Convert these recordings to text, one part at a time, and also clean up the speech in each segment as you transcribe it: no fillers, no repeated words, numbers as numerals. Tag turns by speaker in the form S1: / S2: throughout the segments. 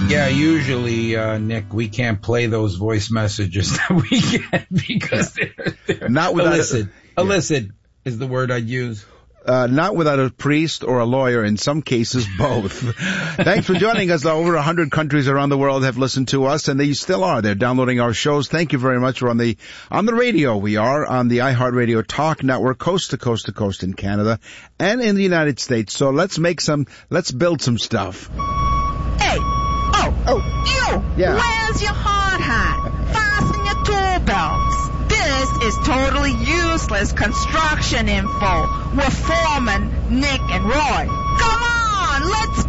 S1: Yeah, usually, Nick, we can't play those voice messages that we get because they're
S2: not without
S1: illicit. Illicit is the word I'd use.
S2: Not without a priest or a lawyer, in some cases both. Thanks for joining us. Over 100 countries around the world have listened to us, and they still are. They're downloading our shows. Thank you very much. We're on the radio. We are on the iHeartRadio Talk Network, coast to coast in Canada and in the United States. So let's build some stuff.
S3: Hey! You!
S2: Yeah.
S3: Where's your hard hat? Fasten your tool belts. This is totally useless construction info with Foreman, Nick, and Roy. Come on, let's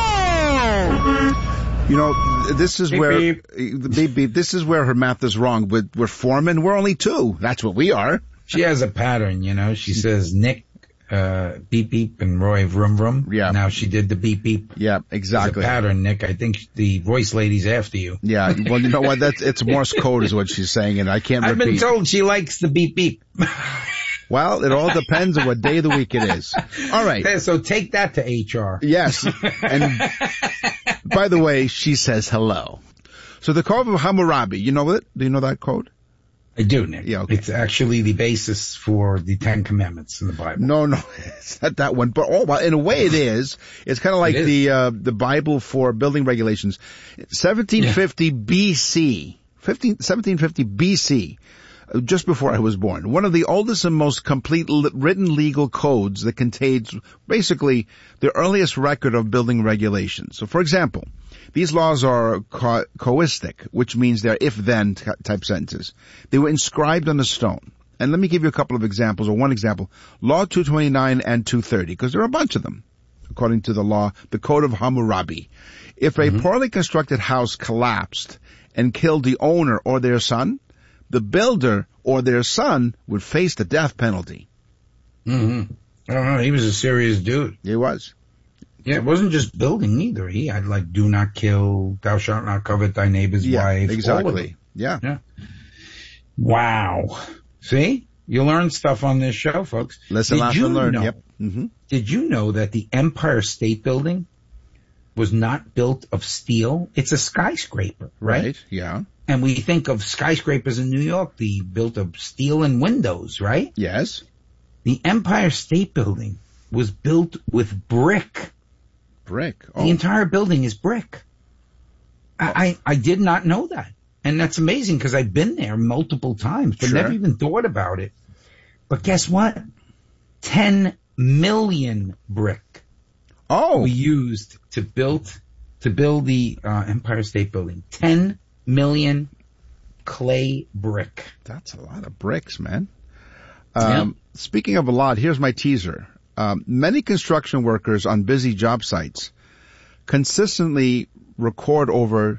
S3: go!
S2: You know, this is this is where her math is wrong. We're Foreman. We're only two. That's what we are.
S1: She has a pattern, you know. She says Nick, beep beep, and Roy vroom vroom.
S2: Yeah.
S1: Now she did the beep beep.
S2: Yeah, exactly.
S1: It's a pattern, Nick. I think the voice lady's after you.
S2: Yeah. Well, you know what? It's Morse code is what she's saying, and I can't repeat.
S1: I've been told she likes the beep beep.
S2: Well, it all depends on what day of the week it is. All right.
S1: Okay, so take that to HR.
S2: Yes. And by the way, she says hello. So the Code of Hammurabi, you know it? Do you know that code?
S1: I do, Nick.
S2: Yeah, okay.
S1: It's actually the basis for the Ten Commandments in the Bible.
S2: No, it's not that one. But in a way it is. It's kind of like the Bible for building regulations. 1750 BC. 1750 BC. Just before I was born. One of the oldest and most complete written legal codes that contains basically the earliest record of building regulations. So, for example, these laws are coistic, which means they're if-then type sentences. They were inscribed on a stone. And let me give you a couple of examples, or one example. Law 229 and 230, because there are a bunch of them, according to the law, the Code of Hammurabi. If a poorly constructed house collapsed and killed the owner or their son, the builder or their son would face the death penalty.
S1: Mm-hmm. I don't know. He was a serious dude.
S2: He was.
S1: Yeah, it wasn't just building either. He had do not kill, thou shalt not covet thy neighbor's wife.
S2: Exactly. Yeah.
S1: Wow. See? You learn stuff on this show, folks.
S2: Listen, laugh, and learn. Yep. Mm-hmm.
S1: Did you know that the Empire State Building was not built of steel? It's a skyscraper, right?
S2: Yeah.
S1: And we think of skyscrapers in New York, built of steel and windows, right?
S2: Yes.
S1: The Empire State Building was built with brick.
S2: Brick? Oh.
S1: The entire building is brick. I did not know that. And that's amazing because I've been there multiple times, but never even thought about it. But guess what? 10 million brick.
S2: Oh.
S1: We used to build the Empire State Building. 10 million clay brick.
S2: That's a lot of bricks, man.
S1: Yeah.
S2: Speaking of a lot, here's my teaser. Many construction workers on busy job sites consistently record over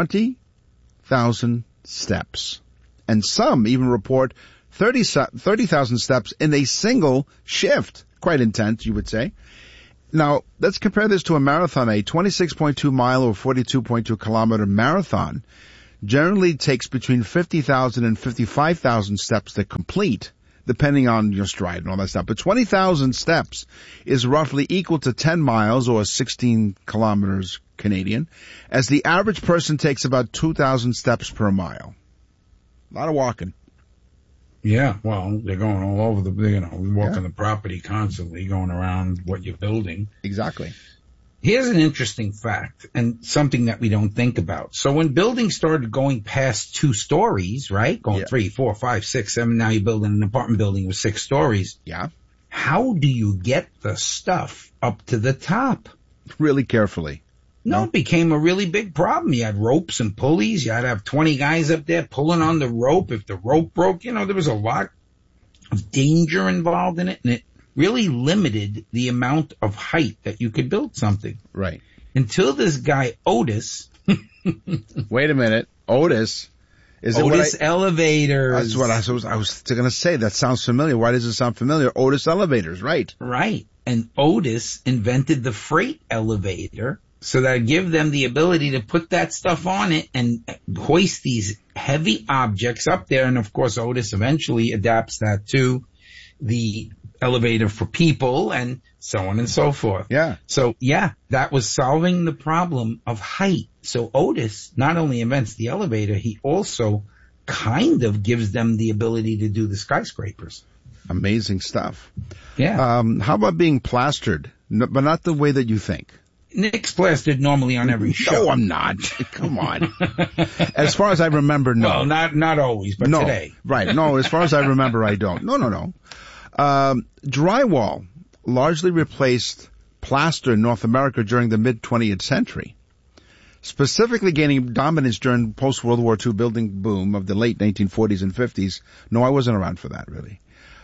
S2: 20,000 steps. And some even report 30,000 steps in a single shift. Quite intense, you would say. Now, let's compare this to a marathon. A 26.2 mile or 42.2 kilometer marathon generally takes between 50,000 and 55,000 steps to complete, depending on your stride and all that stuff. But 20,000 steps is roughly equal to 10 miles or 16 kilometers Canadian, as the average person takes about 2,000 steps per mile. A lot of walking.
S1: Yeah, well, they're going all over walking the property constantly, going around what you're building.
S2: Exactly.
S1: Here's an interesting fact and something that we don't think about. So when buildings started going past 2 stories, right? Going 3, 4, 5, 6, 7, now you're building an apartment building with 6 stories.
S2: Yeah.
S1: How do you get the stuff up to the top?
S2: Really carefully.
S1: No, it became a really big problem. You had ropes and pulleys. You had to have 20 guys up there pulling on the rope. If the rope broke, there was a lot of danger involved in it, and it really limited the amount of height that you could build something.
S2: Right.
S1: Until this guy, Otis.
S2: Wait a minute. Otis?
S1: Otis Elevators.
S2: That's what I was going to say. That sounds familiar. Why does it sound familiar? Otis Elevators, right.
S1: Right. And Otis invented the freight elevator so that give them the ability to put that stuff on it and hoist these heavy objects up there. And of course, Otis eventually adapts that to the elevator for people and so on and so forth.
S2: Yeah.
S1: So yeah, that was solving the problem of height. So Otis not only invents the elevator, he also kind of gives them the ability to do the skyscrapers.
S2: Amazing stuff.
S1: Yeah.
S2: How about being plastered? No, but not the way that you think.
S1: Nick's plastered normally on every show.
S2: No, I'm not. Come on. As far as I remember, no.
S1: Well, not always, but
S2: no.
S1: today.
S2: Right. No, as far as I remember, I don't. No. Drywall largely replaced plaster in North America during the mid-20th century, specifically gaining dominance during post-World War II building boom of the late 1940s and 50s. No, I wasn't around for that, really.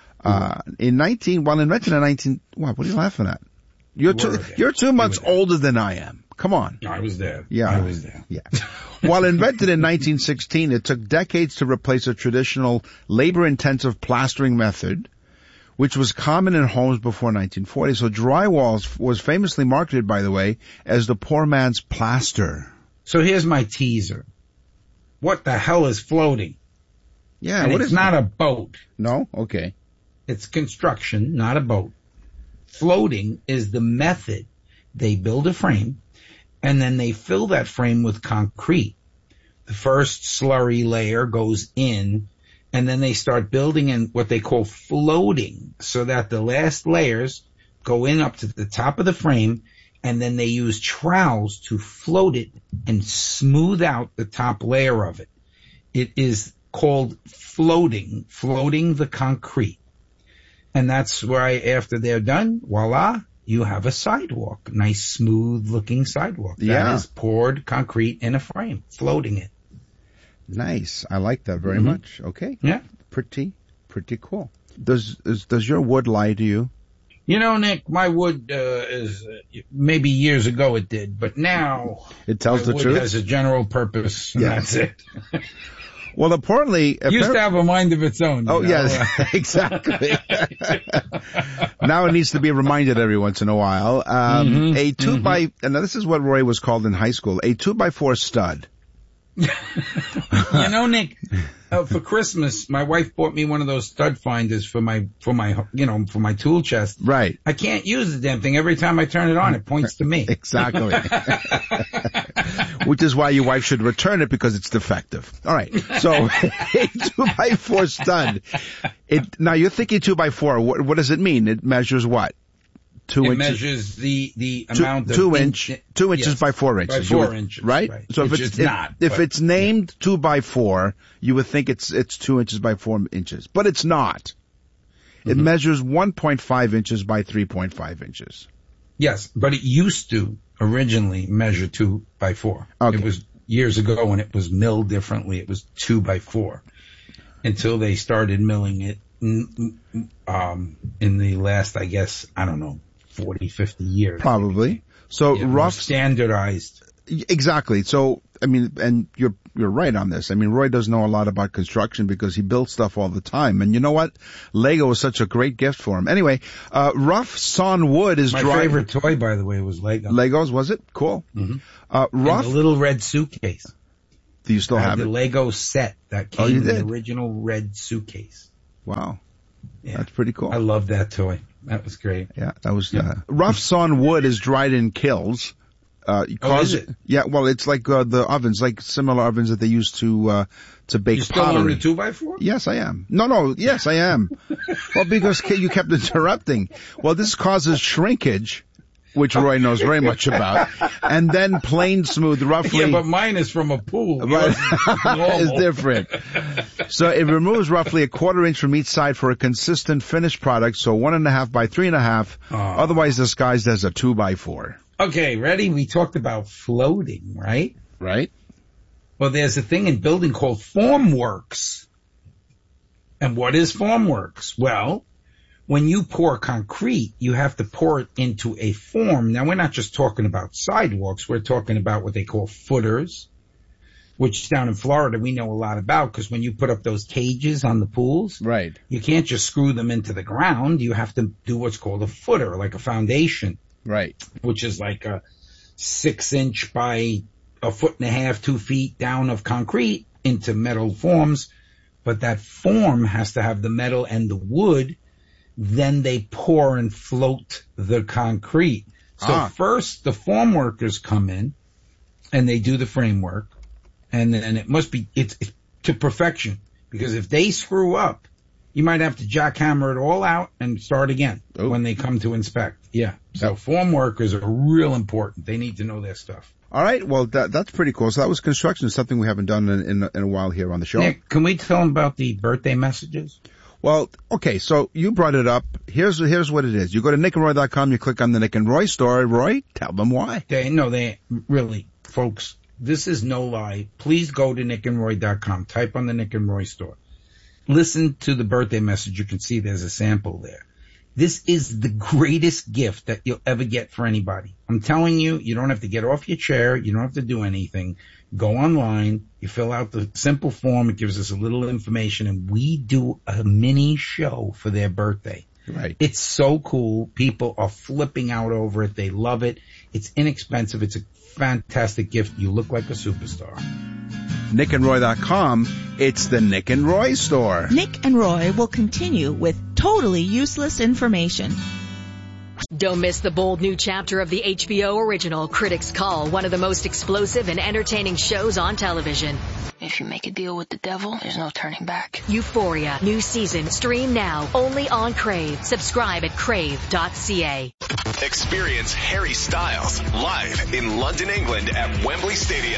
S2: Invented in 19... What are you laughing at? You're 2 months older than I am. Come on.
S1: I was there.
S2: Yeah.
S1: I was there.
S2: Yeah. While invented in 1916, it took decades to replace a traditional labor-intensive plastering method, which was common in homes before 1940. So drywall was famously marketed, by the way, as the poor man's plaster.
S1: So here's my teaser. What the hell is floating?
S2: Yeah.
S1: And
S2: what
S1: it's
S2: is
S1: not a boat.
S2: No? Okay.
S1: It's construction, not a boat. Floating is the method. They build a frame, and then they fill that frame with concrete. The first slurry layer goes in, and then they start building in what they call floating, so that the last layers go in up to the top of the frame, and then they use trowels to float it and smooth out the top layer of it. It is called floating the concrete. And that's why after they're done, voila, you have a sidewalk. Nice, smooth-looking sidewalk. That is poured concrete in a frame, floating it.
S2: Nice. I like that very much. Okay.
S1: Yeah.
S2: Pretty cool. Does your wood lie to you?
S1: You know, Nick, my wood is maybe years ago it did, but now
S2: it tells the
S1: wood
S2: truth.
S1: Has a general purpose, and that's it.
S2: Well, apparently...
S1: Used to have a mind of its own.
S2: Oh, yes, exactly. Now it needs to be reminded every once in a while. A 2x... Now, this is what Roy was called in high school, a 2x4 stud.
S1: You know, Nick, for Christmas, my wife bought me one of those stud finders for my tool chest.
S2: Right.
S1: I can't use the damn thing. Every time I turn it on, it points to me.
S2: Exactly. Which is why your wife should return it because it's defective. All right. So a 2x4 stud. Now you're thinking 2x4. What does it mean? It measures what? 2 inches.
S1: It measures the amount of
S2: 2 inches by 4 inches.
S1: By 4 inches.
S2: Right? So if it's named 2x4, you would think it's 2 inches by 4 inches. But it's not. It measures 1.5 inches by 3.5 inches.
S1: Yes, but it used to originally measure 2x4.
S2: Okay.
S1: It was years ago when it was milled differently. It was 2x4 until they started milling it in the last, I guess, 40, 50 years.
S2: Probably. So rough
S1: standardized.
S2: Exactly. So, I mean, and you're right on this. I mean, Roy does know a lot about construction because he builds stuff all the time. And you know what? Lego was such a great gift for him. Anyway, rough sawn wood is
S1: my favorite toy, by the way, was Lego.
S2: Legos, was it? Cool.
S1: Mm-hmm.
S2: Rough.
S1: And the little red suitcase.
S2: Do you still have
S1: the
S2: it?
S1: Lego set that came in the original red suitcase.
S2: Wow.
S1: Yeah.
S2: That's pretty cool.
S1: I love that toy. That was great.
S2: Yeah, that was, rough sawn wood is dried in kilns.
S1: Is it?
S2: Yeah, well, it's like, the ovens, like similar ovens that they use to bake
S1: you still
S2: pottery.
S1: on the 2x4?
S2: Yes, I am. No, yes, I am. Well, because you kept interrupting. Well, this causes shrinkage, which Roy knows very much about, and then plain smooth, roughly.
S1: Yeah, but mine is from a pool.
S2: Right. It's different. So it removes roughly a 1/4 inch from each side for a consistent finished product, so 1.5 by 3.5, otherwise disguised as a 2x4.
S1: Okay, ready? We talked about floating, right?
S2: Right.
S1: Well, there's a thing in building called formworks. And what is formworks? Well, when you pour concrete, you have to pour it into a form. Now, we're not just talking about sidewalks. We're talking about what they call footers, which down in Florida we know a lot about because when you put up those cages on the pools,
S2: right,
S1: you can't just screw them into the ground. You have to do what's called a footer, like a foundation.
S2: Right.
S1: Which is like a 6 inch by 1.5 feet, 2 feet down of concrete into metal forms. But that form has to have the metal and the wood then they pour and float the concrete. So first the form workers come in and they do the framework, and then it's to perfection, because if they screw up, you might have to jackhammer it all out and start again when they come to inspect. Yeah. So form workers are real important. They need to know their stuff.
S2: All right. Well, that's pretty cool. So that was construction, something we haven't done in a while here on the show.
S1: Nick, can we tell them about the birthday messages?
S2: Well, okay. So you brought it up. Here's what it is. You go to nickandroy.com. You click on the Nick and Roy store. Roy, tell them why.
S1: They really, folks, this is no lie. Please go to nickandroy.com. Type on the Nick and Roy store. Listen to the birthday message. You can see there's a sample there. This is the greatest gift that you'll ever get for anybody. I'm telling you, you don't have to get off your chair. You don't have to do anything. Go online. You fill out the simple form. It gives us a little information, and we do a mini show for their birthday.
S2: Right.
S1: It's so cool. People are flipping out over it. They love it. It's inexpensive. It's a fantastic gift. You look like a superstar.
S2: nickandroy.com. It's the Nick and Roy store.
S3: Nick and Roy will continue with totally useless information.
S4: Don't miss the bold new chapter of the HBO original Critics Call, one of the most explosive and entertaining shows on television.
S5: If you make a deal with the devil, there's no turning back.
S4: Euphoria, new season, stream now, only on Crave. Subscribe at crave.ca.
S6: Experience Harry Styles live in London, England at Wembley Stadium.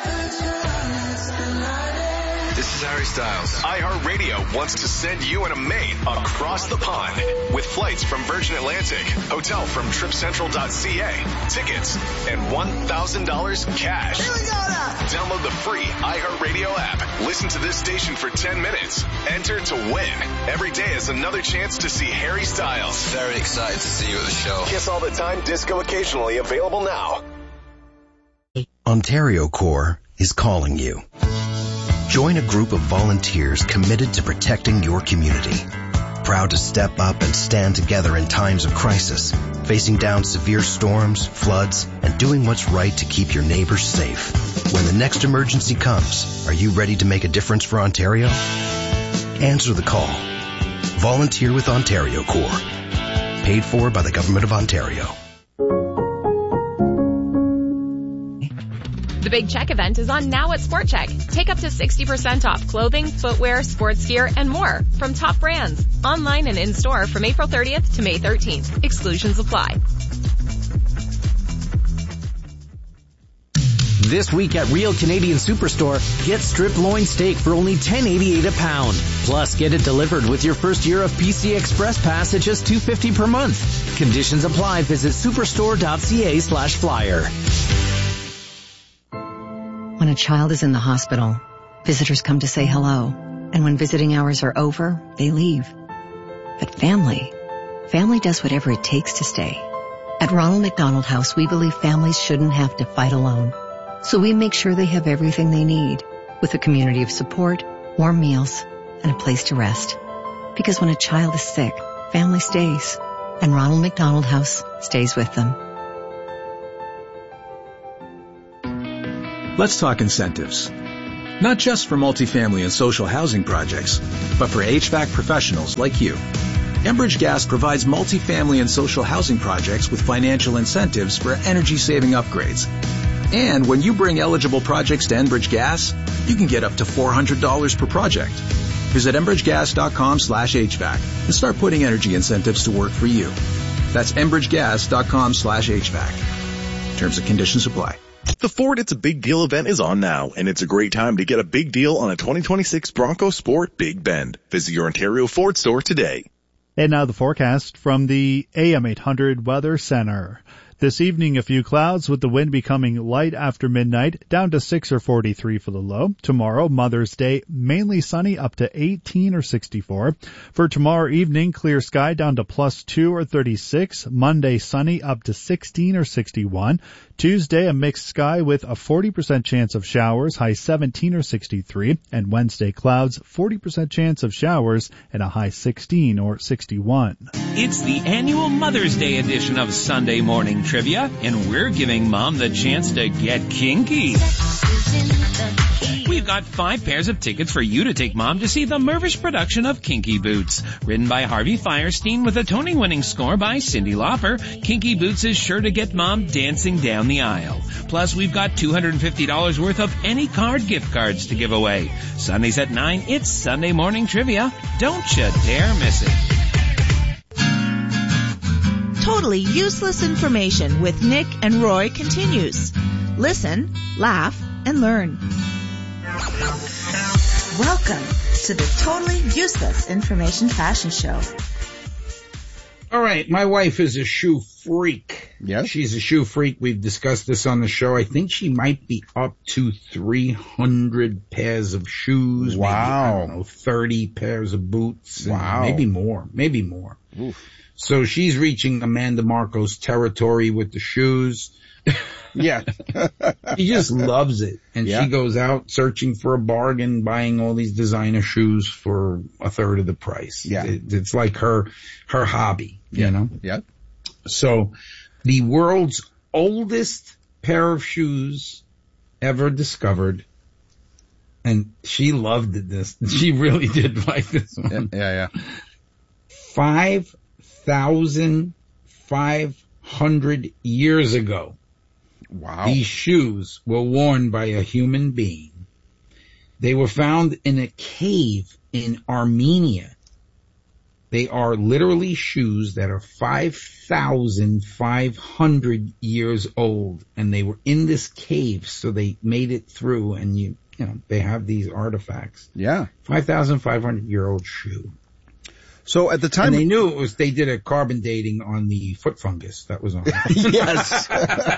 S6: This is Harry Styles. iHeartRadio wants to send you and a mate across the pond with flights from Virgin Atlantic, hotel from tripcentral.ca, tickets, and $1,000 cash. Here we go now. Download the free iHeartRadio app. Listen to this station for 10 minutes. Enter to win. Every day is another chance to see Harry Styles.
S7: Very excited to see you at the show.
S6: Kiss all the time, disco occasionally, available now.
S8: Ontario Corps is calling you. Join a group of volunteers committed to protecting your community. Proud to step up and stand together in times of crisis, facing down severe storms, floods, and doing what's right to keep your neighbors safe. When the next emergency comes, are you ready to make a difference for Ontario? Answer the call. Volunteer with Ontario Corps. Paid for by the Government of Ontario.
S9: The Big Check event is on now at Sport Check. Take up to 60% off clothing, footwear, sports gear, and more from top brands. Online and in-store from April 30th to May 13th. Exclusions apply.
S10: This week at Real Canadian Superstore, get strip loin steak for only $10.88 a pound. Plus, get it delivered with your first year of PC Express Pass at just $2.50 per month. Conditions apply. Visit superstore.ca/flyer.
S11: When a child is in the hospital, visitors come to say hello. And when visiting hours are over, they leave. But family does whatever it takes to stay. At Ronald McDonald House, we believe families shouldn't have to fight alone. So we make sure they have everything they need, with a community of support, warm meals, and a place to rest. Because when a child is sick, family stays. And Ronald McDonald House stays with them.
S12: Let's talk incentives. Not just for multifamily and social housing projects, but for HVAC professionals like you. Enbridge Gas provides multifamily and social housing projects with financial incentives for energy-saving upgrades. And when you bring eligible projects to Enbridge Gas, you can get up to $400 per project. Visit enbridgegas.com/HVAC and start putting energy incentives to work for you. That's enbridgegas.com/HVAC. Terms and conditions apply.
S13: The Ford It's a Big Deal event is on now, and it's a great time to get a big deal on a 2026 Bronco Sport Big Bend. Visit your Ontario Ford store today.
S14: And now the forecast from the AM 800 Weather Center. This evening, a few clouds with the wind becoming light after midnight, down to 6 or 43 for the low. Tomorrow, Mother's Day, mainly sunny up to 18 or 64. For tomorrow evening, clear sky down to +2 or 36. Monday, sunny up to 16 or 61. Tuesday, a mixed sky with a 40% chance of showers, high 17 or 63. And Wednesday, clouds, 40% chance of showers, and a high 16 or 61.
S15: It's the annual Mother's Day edition of Sunday Morning Trivia, and we're giving Mom the chance to get kinky. We we've got 5 pairs of tickets for you to take Mom to see the Mervish production of Kinky Boots. Written by Harvey Fierstein with a Tony-winning score by Cyndi Lauper, Kinky Boots is sure to get Mom dancing down the aisle. Plus, we've got $250 worth of any card gift cards to give away. Sundays at 9, it's Sunday Morning Trivia. Don't you dare miss it.
S3: Totally Useless Information with Nick and Roy continues. Listen, laugh, and learn. Welcome to the Totally Useless Information Fashion Show.
S1: All right, my wife is a shoe freak.
S2: Yes?
S1: She's a shoe freak. We've discussed this on the show. I think she might be up to 300 pairs of shoes.
S2: Wow.
S1: Maybe, I don't know, 30 pairs of boots.
S2: Wow.
S1: Maybe more.
S2: Oof.
S1: So she's reaching Amanda Marcos territory with the shoes.
S2: Yeah.
S1: She just loves it. And
S2: Yeah.
S1: she goes out searching for a bargain, buying all these designer shoes for a third of the price.
S2: Yeah.
S1: It's like her hobby, you know?
S2: Yeah.
S1: So the world's oldest pair of shoes ever discovered. And she loved this. She really did like this one.
S2: Yeah.
S1: 5,500 years ago.
S2: Wow.
S1: These shoes were worn by a human being. They were found in a cave in Armenia. They are literally shoes that are 5,500 years old, and they were in this cave, so they made it through, and you know, they have these artifacts.
S2: Yeah.
S1: 5,500-year-old shoe.
S2: So at the time,
S1: and they knew it was, they did a carbon dating on the foot fungus that was on it.
S2: Yes.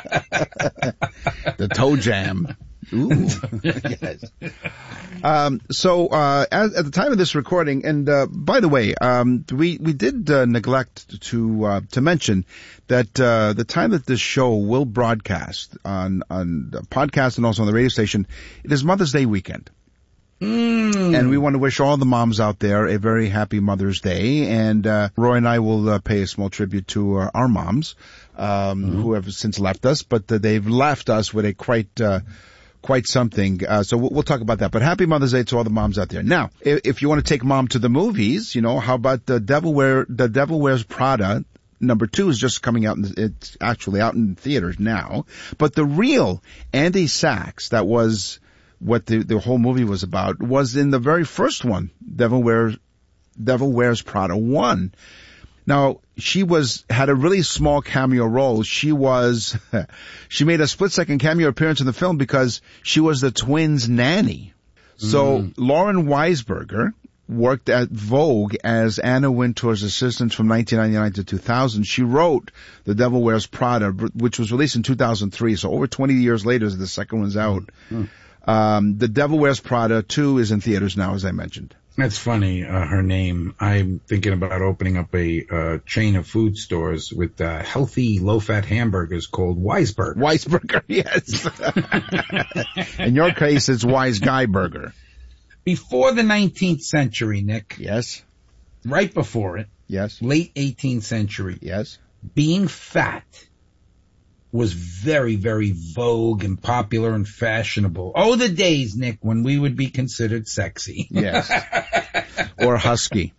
S2: The toe jam. Ooh. Yes. So at the time of this recording, and by the way, we did neglect to mention that the time that this show will broadcast on the podcast and also on the radio station, it is Mother's Day weekend. And we want to wish all the moms out there a very happy Mother's Day. And Roy and I will pay a small tribute to our moms who have since left us, but they've left us with a quite something. So we'll talk about that. But happy Mother's Day to all the moms out there. Now, if you want to take Mom to the movies, you know, how about The Devil Wears Prada? Number 2 is just coming out. It's actually out in theaters now. But the real Andy Sachs, that was what the whole movie was about, was in the very first one, Devil Wears Prada 1. Now, she had a really small cameo role. She made a split-second cameo appearance in the film because she was the twins' nanny. So Lauren Weisberger worked at Vogue as Anna Wintour's assistant from 1999 to 2000. She wrote The Devil Wears Prada, which was released in 2003. So over 20 years later, the second one's out. The Devil Wears Prada 2 is in theaters now, as I mentioned.
S1: That's funny, her name. I'm thinking about opening up a chain of food stores with healthy, low-fat hamburgers called Weisberger.
S2: Weisberger, yes. In your case, it's Wise Guy Burger.
S1: Before the 19th century, Nick.
S2: Yes.
S1: Right before it.
S2: Yes.
S1: Late 18th century.
S2: Yes.
S1: Being fat was very, very vogue and popular and fashionable. Oh, the days, Nick, when we would be considered sexy.
S2: Yes. Or husky.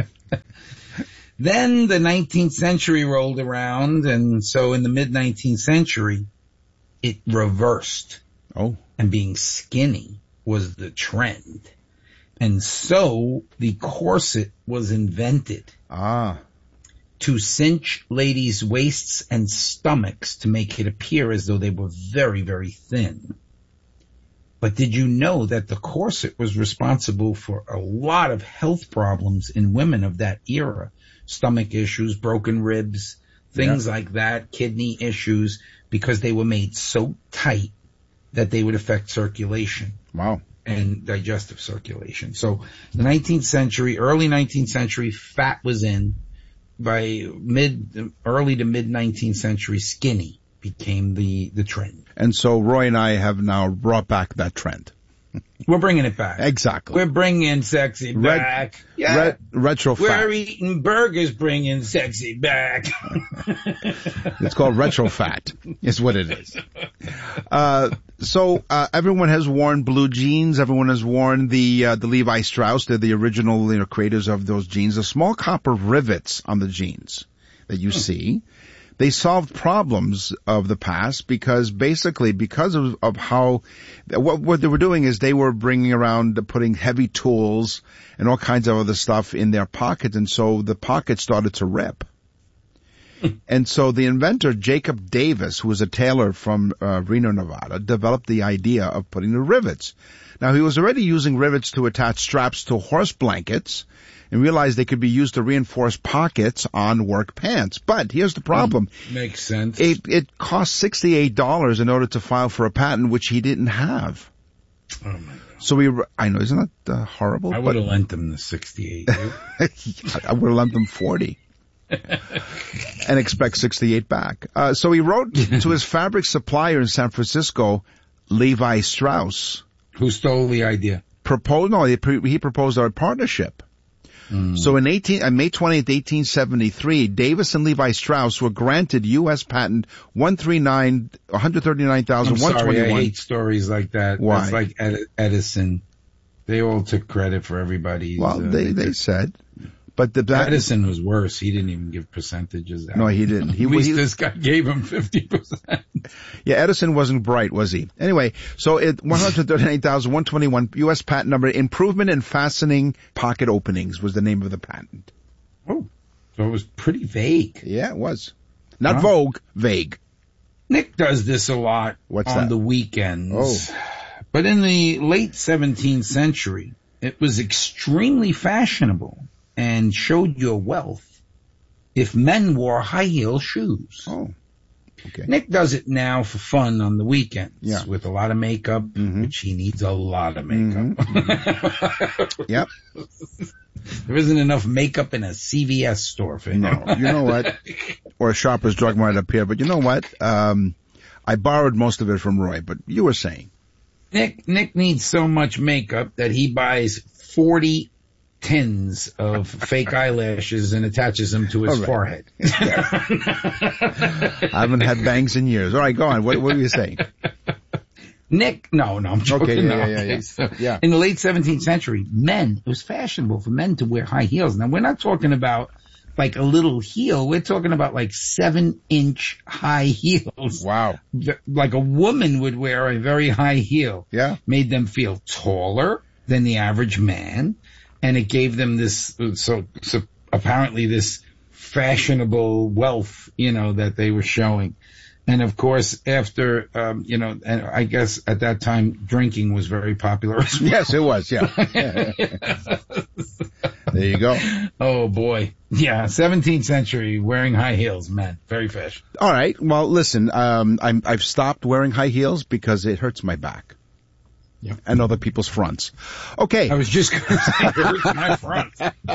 S1: Then the 19th century rolled around, and so in the mid-19th century, it reversed.
S2: Oh.
S1: And being skinny was the trend. And so the corset was invented. To cinch ladies' waists and stomachs to make it appear as though they were very, very thin. But did you know that the corset was responsible for a lot of health problems in women of that era? Stomach issues, broken ribs, things like that, kidney issues, because they were made so tight that they would affect circulation.
S2: Wow.
S1: And digestive circulation. So the 19th century, early 19th century, fat was in. By early to mid 19th century, skinny became the trend.
S2: And so Roy and I have now brought back that trend.
S1: We're bringing it back.
S2: Exactly.
S1: We're bringing sexy back.
S2: Retro fat.
S1: We're eating burgers, bringing sexy back.
S2: It's called retro fat, is what it is. So everyone has worn blue jeans. Everyone has worn the Levi Strauss. They're the original creators of those jeans. The small copper rivets on the jeans that you see, they solved problems of the past because of how what they were doing is they were bringing around putting heavy tools and all kinds of other stuff in their pockets, and so the pockets started to rip. And so the inventor, Jacob Davis, who was a tailor from Reno, Nevada, developed the idea of putting the rivets. Now, he was already using rivets to attach straps to horse blankets and realized they could be used to reinforce pockets on work pants. But here's the problem.
S1: Makes sense.
S2: It cost $68 in order to file for a patent, which he didn't have.
S1: Oh, my God.
S2: So I know, isn't that horrible?
S1: I would have lent him the 68.
S2: I would have lent him 40. And expect 68 back. So he wrote to his fabric supplier in San Francisco, Levi Strauss.
S1: Who stole the idea?
S2: He proposed our partnership. So in May 20th, 1873, Davis and Levi Strauss were granted U.S. patent 139,121.
S1: I'm sorry, I hate stories like that.
S2: Why?
S1: It's like Edison. They all took credit for everybody.
S2: Well, they said. But
S1: Edison was worse. He didn't even give percentages out.
S2: No, he didn't.
S1: At least this guy gave him 50%.
S2: Yeah, Edison wasn't bright, was he? Anyway, so 139,121 U.S. patent number, improvement in fastening pocket openings was the name of the patent.
S1: Oh, so it was pretty vague.
S2: Yeah, it was. Not Vogue, vague.
S1: Nick does this a lot on the weekends.
S2: Oh.
S1: But in the late 17th century, it was extremely fashionable and showed your wealth if men wore high heel shoes.
S2: Oh, okay.
S1: Nick does it now for fun on the weekends with a lot of makeup, which he needs a lot of makeup.
S2: Yep.
S1: There isn't enough makeup in a CVS store for him.
S2: No, you know what? Or a Shoppers Drug Mart up here, but you know what? I borrowed most of it from Roy, but you were saying.
S1: Nick needs so much makeup that he buys 40 tins of fake eyelashes and attaches them to his forehead.
S2: I haven't had bangs in years. All right, go on. What were you saying?
S1: Nick, no, I'm joking.
S2: Okay, yeah.
S1: In the late 17th century, it was fashionable for men to wear high heels. Now, we're not talking about like a little heel. We're talking about like 7-inch high heels.
S2: Wow.
S1: Like a woman would wear a very high heel.
S2: Yeah.
S1: Made them feel taller than the average man. And it gave them this, so apparently this fashionable wealth, that they were showing. And of course, after, and I guess at that time, drinking was very popular as well.
S2: Yes, it was, yeah. There you go.
S1: Oh boy. Yeah, 17th century, wearing high heels, man, very fashionable.
S2: All right, well listen, I've stopped wearing high heels because it hurts my back.
S1: Yep.
S2: And other people's fronts. Okay.
S1: I was just going to say, it hurts my front.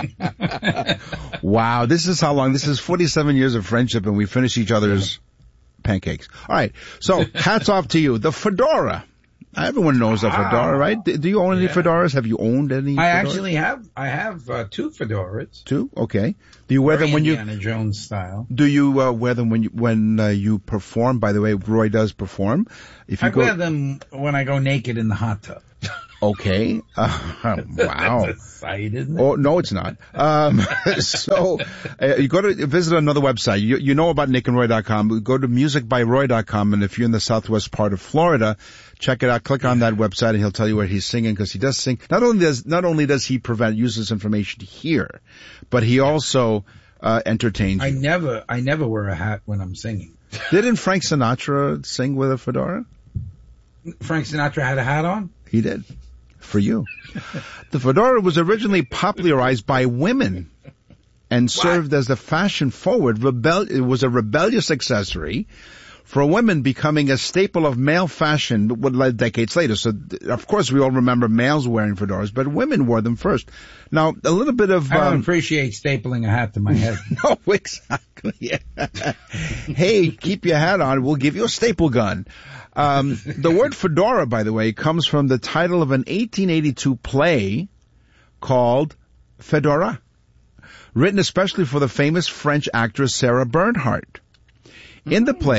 S2: Wow, this is how long. This is 47 years of friendship, and we finish each other's pancakes. All right, so hats off to you. The fedora. Everyone knows the fedora, right? Do you own any fedoras? Have you owned any fedoras?
S1: I actually have. I have 2 fedoras.
S2: 2? Okay. Do you wear them when
S1: Indiana Jones style.
S2: Do you wear them when you perform? By the way, Roy does perform.
S1: I wear them when I go naked in the hot tub.
S2: Okay. Wow.
S1: That's a sight, isn't it?
S2: Oh, no, it's not. So, you go to visit another website. You know about nickandroy.com. Go to musicbyroy.com, and if you're in the southwest part of Florida, check it out. Click on that website, and he'll tell you where he's singing, because he does sing. Not only does he use this information here, but he also entertains you.
S1: I never wear a hat when I'm singing.
S2: Didn't Frank Sinatra sing with a fedora?
S1: Frank Sinatra had a hat on?
S2: He did. For you. The fedora was originally popularized by women and served as a fashion-forward it was a rebellious accessory for women, becoming a staple of male fashion decades later. So, of course, we all remember males wearing fedoras, but women wore them first. Now, a little bit of...
S1: I don't appreciate stapling a hat to my head.
S2: No, exactly. Hey, keep your hat on. We'll give you a staple gun. The word fedora, by the way, comes from the title of an 1882 play called Fedora, written especially for the famous French actress Sarah Bernhardt. In the play,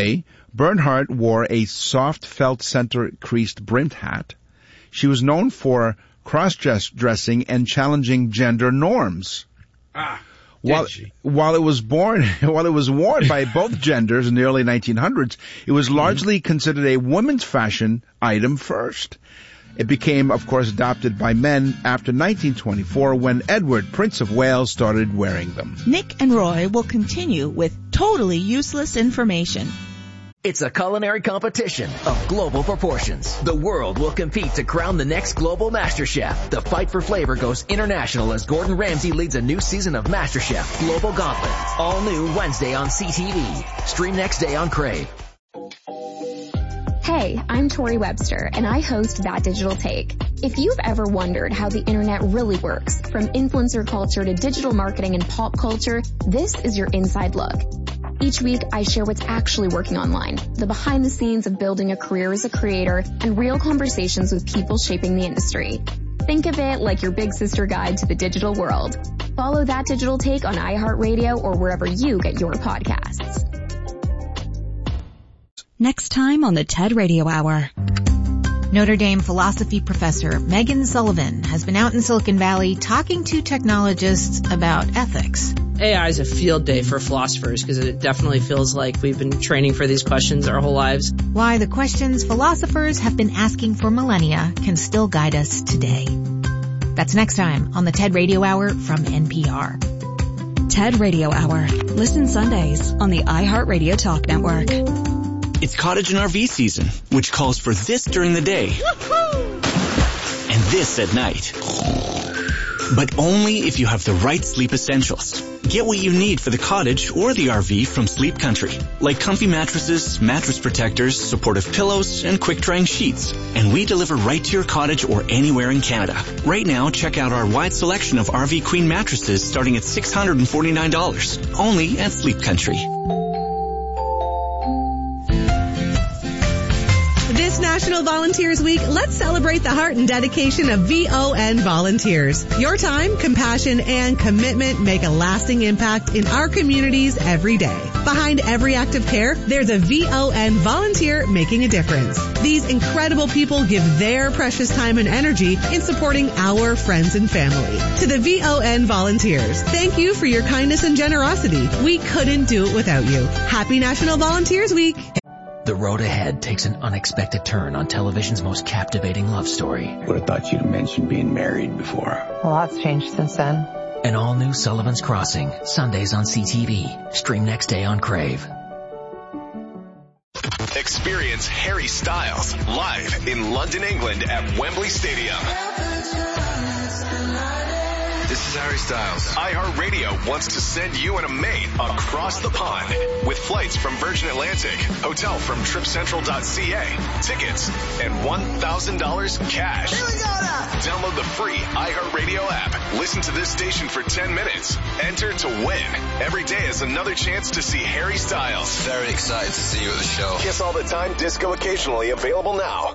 S2: Bernhardt wore a soft felt center creased brimmed hat. She was known for cross-dressing and challenging gender norms. While it was worn by both genders in the early 1900s, it was largely considered a woman's fashion item first. It became, of course, adopted by men after 1924 when Edward, Prince of Wales, started wearing them.
S3: Nick and Roy will continue with totally useless information.
S10: It's a culinary competition of global proportions. The world will compete to crown the next global MasterChef. The fight for flavor goes international as Gordon Ramsay leads a new season of MasterChef Global Gauntlet. All new Wednesday on CTV. Stream next day on Crave.
S16: Hey, I'm Tori Webster, and I host That Digital Take. If you've ever wondered how the internet really works, from influencer culture to digital marketing and pop culture, this is your inside look. Each week, I share what's actually working online, the behind the scenes of building a career as a creator, and real conversations with people shaping the industry. Think of it like your big sister guide to the digital world. Follow That Digital Take on iHeartRadio or wherever you get your podcasts.
S17: Next time on the TED Radio Hour. Notre Dame philosophy professor Megan Sullivan has been out in Silicon Valley talking to technologists about ethics.
S18: AI is a field day for philosophers because it definitely feels like we've been training for these questions our whole lives.
S17: Why the questions philosophers have been asking for millennia can still guide us today. That's next time on the TED Radio Hour from NPR. TED Radio Hour. Listen Sundays on the iHeartRadio Talk Network.
S19: It's cottage and RV season, which calls for this during the day and this at night. But only if you have the right sleep essentials. Get what you need for the cottage or the RV from Sleep Country, like comfy mattresses, mattress protectors, supportive pillows, and quick-drying sheets. And we deliver right to your cottage or anywhere in Canada. Right now, check out our wide selection of RV Queen mattresses starting at $649, only at Sleep Country.
S20: This National Volunteers Week, let's celebrate the heart and dedication of VON volunteers. Your time, compassion, and commitment make a lasting impact in our communities every day. Behind every act of care, there's a VON volunteer making a difference. These incredible people give their precious time and energy in supporting our friends and family. To the VON volunteers, thank you for your kindness and generosity. We couldn't do it without you. Happy National Volunteers Week.
S10: The road ahead takes an unexpected turn on television's most captivating love story.
S21: Would have thought you'd have mentioned being married before.
S22: A lot's changed since then.
S10: An all-new Sullivan's Crossing, Sundays on CTV. Stream next day on Crave.
S6: Experience Harry Styles live in London, England at Wembley Stadium. This is Harry Styles. iHeartRadio wants to send you and a mate across the pond with flights from Virgin Atlantic, hotel from TripCentral.ca, tickets, and $1,000 cash. Here we go now. Download the free iHeartRadio app. Listen to this station for 10 minutes. Enter to win. Every day is another chance to see Harry Styles.
S7: Very excited to see you at the show.
S6: Kiss all the time, disco occasionally, available now.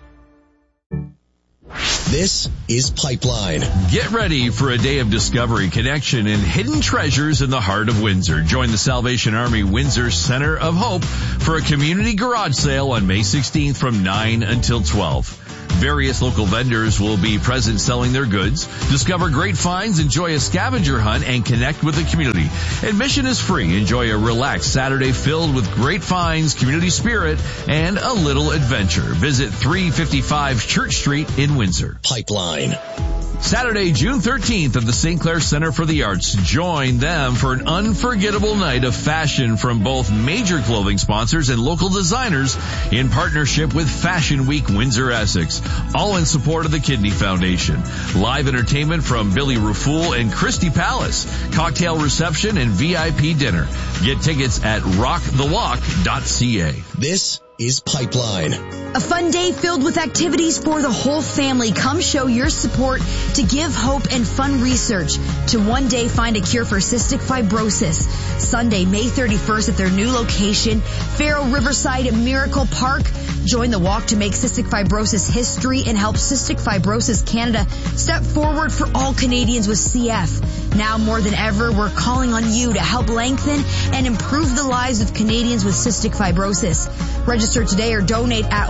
S23: This is Pipeline.
S24: Get ready for a day of discovery, connection, and hidden treasures in the heart of Windsor. Join the Salvation Army Windsor Center of Hope for a community garage sale on May 16th from 9 until 12. Various local vendors will be present selling their goods. Discover great finds, enjoy a scavenger hunt, and connect with the community. Admission is free. Enjoy a relaxed Saturday filled with great finds, community spirit, and a little adventure. Visit 355 Church Street in Windsor.
S23: Pipeline.
S24: Saturday, June 13th at the St. Clair Center for the Arts. Join them for an unforgettable night of fashion from both major clothing sponsors and local designers in partnership with Fashion Week Windsor Essex, all in support of the Kidney Foundation. Live entertainment from Billy Raffoul and Christy Palace, cocktail reception and VIP dinner. Get tickets at rockthewalk.ca.
S23: This is Pipeline.
S25: A fun day filled with activities for the whole family. Come show your support to Give Hope and Fun Research to one day find a cure for cystic fibrosis. Sunday, May 31st at their new location, Faro Riverside Miracle Park. Join the walk to make cystic fibrosis history and help Cystic Fibrosis Canada step forward for all Canadians with CF. Now more than ever, we're calling on you to help lengthen and improve the lives of Canadians with cystic fibrosis. Register today or donate at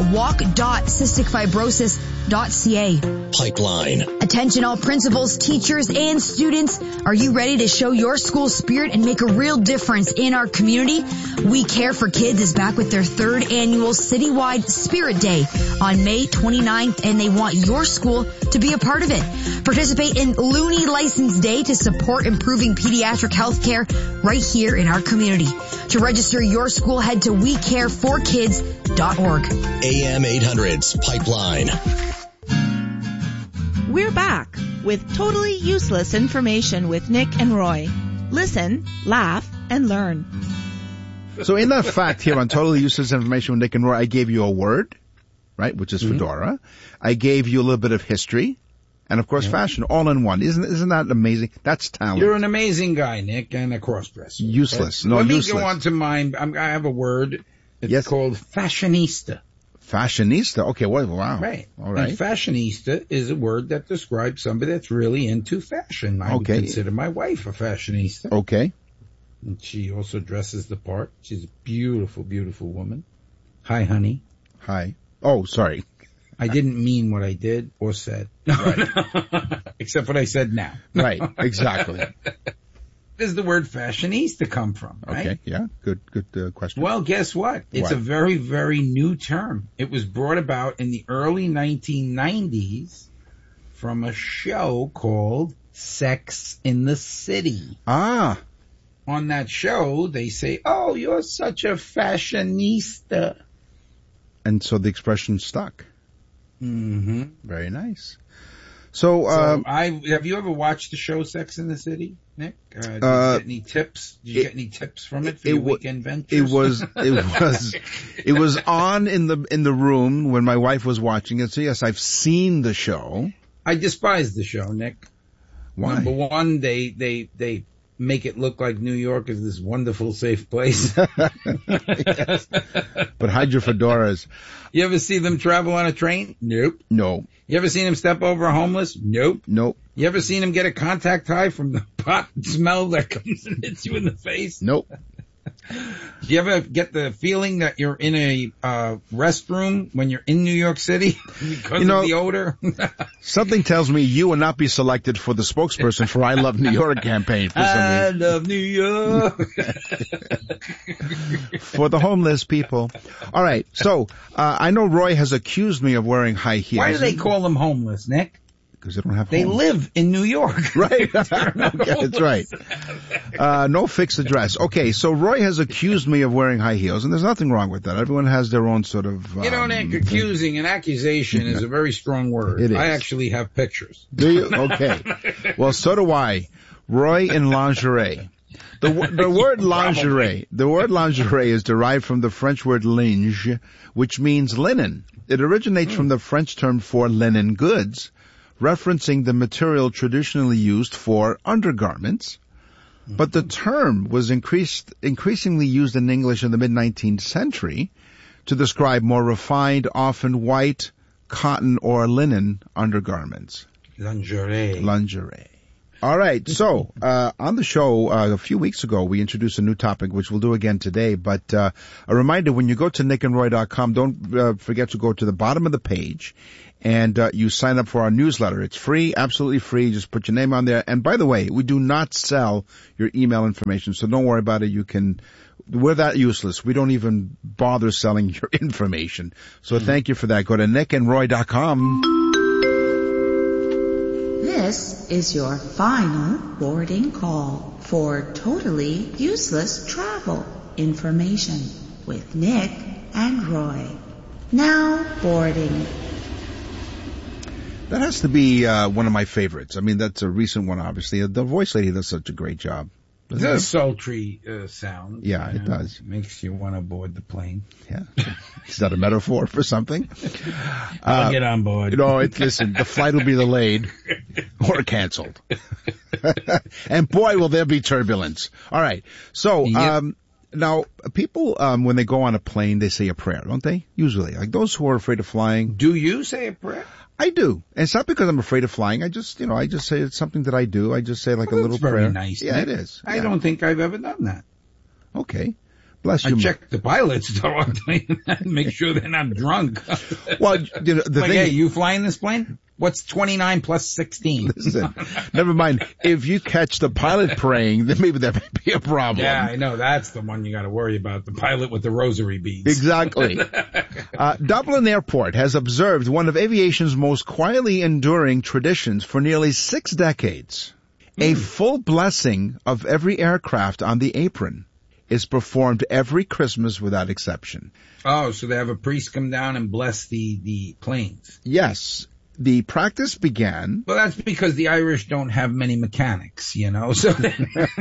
S25: walk.cysticfibrosis.ca.
S23: Pipeline.
S25: Attention all principals, teachers, and students. Are you ready to show your school spirit and make a real difference in our community? We Care for Kids is back with their 3rd annual citywide Spirit Day on May 29th, and they want your school to be a part of it. Participate in Looney License Day to support improving pediatric health care right here in our community. To register your school, head to wecareforkids.org.
S23: AM 800's Pipeline.
S3: We're back with totally useless information with Nick and Roy. Listen, laugh, and learn.
S2: So in that fact here on Totally Useless Information with Nick and Roy, I gave you a word, right, which is fedora. I gave you a little bit of history. And of course, fashion, all in one. Isn't that amazing? That's talent.
S1: You're an amazing guy, Nick, and a crossdresser.
S2: Useless.
S1: Let me
S2: useless.
S1: go on to mine. I have a word. It's called fashionista.
S2: Fashionista. Okay. Well, wow.
S1: Right.
S2: All right.
S1: And fashionista is a word that describes somebody that's really into fashion. I would consider my wife a fashionista.
S2: Okay.
S1: And she also dresses the part. She's a beautiful, beautiful woman. Hi, honey.
S2: Hi. Oh, sorry.
S1: I didn't mean what I did or said.
S2: Right.
S1: Except what I said now.
S2: Right, exactly.
S1: Where does the word fashionista come from, right?
S2: Okay, yeah, good question.
S1: Well, guess what? It's a very, very new term. It was brought about in the early 1990s from a show called Sex in the City.
S2: Ah.
S1: On that show, they say, oh, you're such a fashionista.
S2: And so the expression stuck.
S1: Mm-hmm.
S2: Very nice. So
S1: have you ever watched the show Sex in the City, Nick? Did you get any tips? Did you get any tips from it for your weekend ventures?
S2: It was on in the room when my wife was watching it. So yes, I've seen the show.
S1: I despise the show, Nick.
S2: Why?
S1: Number one, they make it look like New York is this wonderful, safe place.
S2: But hide your fedoras.
S1: You ever see them travel on a train? Nope.
S2: No.
S1: You ever seen them step over a homeless? Nope.
S2: Nope.
S1: You ever seen them get a contact high from the pot smell that comes and hits you in the face?
S2: Nope.
S1: Do you ever get the feeling that you're in a restroom when you're in New York City because of the odor?
S2: Something tells me you will not be selected for the spokesperson for I Love New York campaign. For some
S1: I
S2: reason.
S1: love New York.
S2: For the homeless people. All right. So I know Roy has accused me of wearing high heels.
S1: Why do they call them homeless, Nick?
S2: Because they don't have
S1: They
S2: homes.
S1: live in New York.
S2: Right. Okay, that's right. No fixed address. Okay, so Roy has accused me of wearing high heels, and there's nothing wrong with that. Everyone has their own sort of...
S1: Nick, accusing and accusation is a very strong word.
S2: It is.
S1: I actually have pictures.
S2: Do you? Okay. Well, so do I. Roy in lingerie. The word lingerie, is derived from the French word linge, which means linen. It originates from the French term for linen goods, referencing the material traditionally used for undergarments. But the term was increasingly used in English in the mid-19th century to describe more refined, often white, cotton or linen undergarments. Lingerie. All right. So, on the show, a few weeks ago, we introduced a new topic, which we'll do again today. But, a reminder, when you go to nickandroy.com, don't forget to go to the bottom of the page and, you sign up for our newsletter. It's free, absolutely free. Just put your name on there. And by the way, we do not sell your email information, so don't worry about it. We're that useless. We don't even bother selling your information. So thank you for that. Go to nickandroy.com.
S4: This is your final boarding call for totally useless travel information with Nick and Roy. Now boarding.
S2: That has to be one of my favorites. I mean, that's a recent one, obviously. The voice lady does such a great job.
S1: It's a sultry sound.
S2: Yeah, it does.
S1: It makes you want to board the plane.
S2: Yeah. Is that a metaphor for something?
S1: I'll get on board.
S2: Listen, the flight will be delayed or canceled. And boy, will there be turbulence. All right. So, now, people, when they go on a plane, they say a prayer, don't they? Usually. Like those who are afraid of flying.
S1: Do you say a prayer?
S2: I do. And it's not because I'm afraid of flying. I just say it's something that I do. I just say like a little prayer.
S1: Very nice.
S2: Yeah,
S1: Nick.
S2: it is.
S1: I don't think I've ever done that.
S2: Okay. Bless you.
S1: I check the pilots, though. I'll tell you that. Make sure they're not drunk.
S2: Well, the thing.
S1: Hey, you flying this plane? What's 29 plus 16?
S2: Listen, never mind. If you catch the pilot praying, then maybe there may be a problem.
S1: Yeah, I know. That's the one you got to worry about. The pilot with the rosary beads.
S2: Exactly. Dublin Airport has observed one of aviation's most quietly enduring traditions for nearly 6 decades. A full blessing of every aircraft on the apron is performed every Christmas without exception.
S1: Oh, so they have a priest come down and bless the planes.
S2: Yes. The practice began.
S1: Well, that's because the Irish don't have many mechanics, you know, so
S2: right.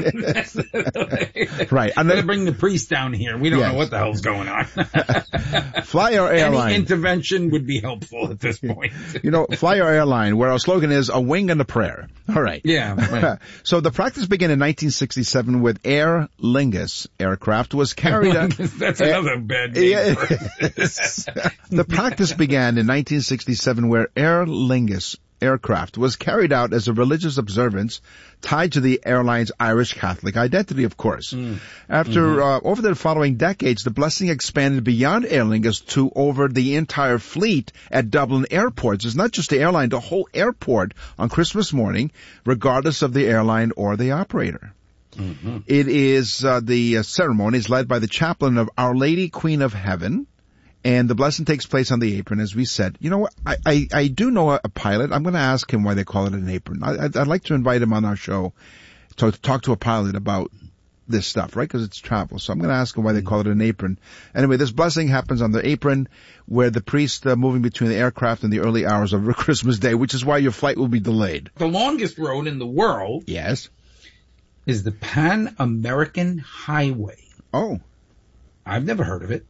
S1: I'm going to bring the priest down here. We don't know what the hell's going on.
S2: Flyer Airline.
S1: Any intervention would be helpful at this point.
S2: You know, Flyer Airline, where our slogan is a wing and a prayer. All right.
S1: Yeah. Right.
S2: So the practice began in 1967 with Aer Lingus aircraft was carried out.
S1: That's another bad name.
S2: The practice began in 1967 where Aer Lingus aircraft was carried out as a religious observance tied to the airline's Irish Catholic identity, of course. After over the following decades, the blessing expanded beyond Aer Lingus to over the entire fleet at Dublin airports. It's not just the airline, the whole airport on Christmas morning, regardless of the airline or the operator. It is the ceremony is led by the chaplain of Our Lady Queen of Heaven. And the blessing takes place on the apron, as we said. You know what? I do know a pilot. I'm going to ask him why they call it an apron. I'd like to invite him on our show to talk to a pilot about this stuff, right? Because it's travel. So I'm going to ask him why they call it an apron. Anyway, this blessing happens on the apron where the priest moving between the aircraft in the early hours of Christmas Day, which is why your flight will be delayed.
S1: The longest road in the world.
S2: Yes.
S1: Is the Pan American Highway.
S2: Oh.
S1: I've never heard of it.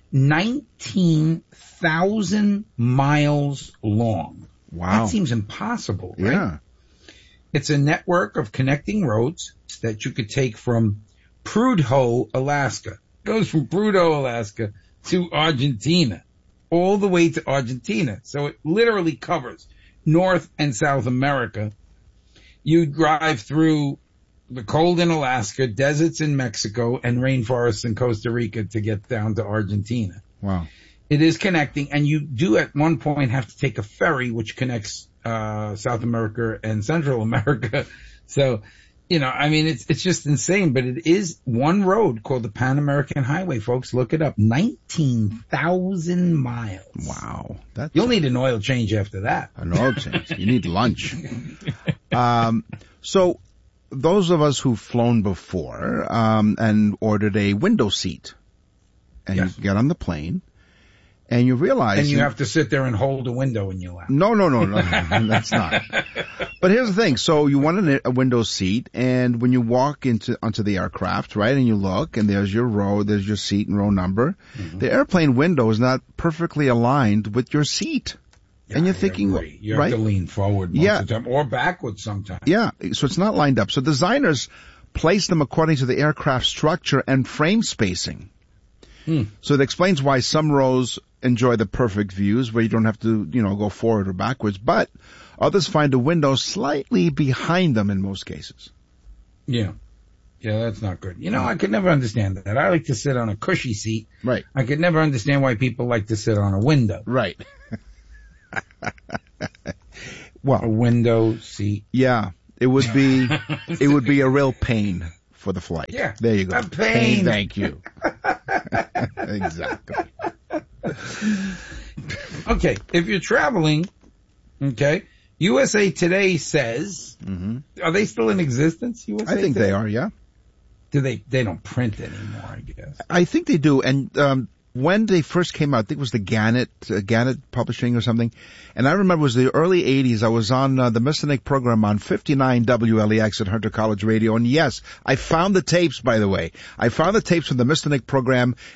S1: 19,000 miles long.
S2: Wow.
S1: That seems impossible, right?
S2: Yeah.
S1: It's a network of connecting roads that you could take from Prudhoe, Alaska. It goes from Prudhoe, Alaska to Argentina, all the way to Argentina. So it literally covers North and South America. You drive through the cold in Alaska, deserts in Mexico, and rainforests in Costa Rica to get down to Argentina.
S2: Wow.
S1: It is connecting, and you do at one point have to take a ferry which connects South America and Central America. So, you know, I mean, it's just insane, but it is one road called the Pan American Highway, folks. Look it up. 19,000 miles.
S2: Wow.
S1: You'll need an oil change after that.
S2: An oil change. You need lunch. So those of us who've flown before, and ordered a window seat, and you get on the plane, and you realize...
S1: And you have to sit there and hold a window in your lap.
S2: No, that's not. But here's the thing. So you want a window seat, and when you walk onto the aircraft, right, and you look, and there's your row, there's your seat and row number, the airplane window is not perfectly aligned with your seat. And you're thinking,
S1: you have to lean forward most of the time, or backwards sometimes.
S2: Yeah, so it's not lined up. So designers place them according to the aircraft structure and frame spacing. So it explains why some rows enjoy the perfect views where you don't have to, go forward or backwards, but others find a window slightly behind them in most cases.
S1: Yeah. Yeah, that's not good. I could never understand that. I like to sit on a cushy seat.
S2: Right.
S1: I could never understand why people like to sit on a window.
S2: Right. Well,
S1: a window seat.
S2: Yeah, it would be a real pain for the flight.
S1: Yeah.
S2: There you go.
S1: A pain.
S2: Thank you. Exactly.
S1: Okay, if you're traveling, USA Today says, are they still in existence? USA
S2: I think
S1: Today?
S2: they are, yeah.
S1: Do they don't print anymore, I guess.
S2: I think they do, and when they first came out, I think it was the Gannett Publishing or something. And I remember it was the early 80s. I was on the Mr. Nick program on 59 WLEX at Hunter College Radio. And yes, I found the tapes, by the way. I found the tapes from the Mr. Nick program